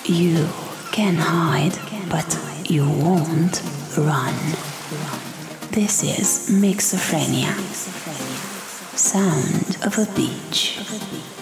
You can hide, but you won't run. This is Mixophhrenia. Sound of a beach.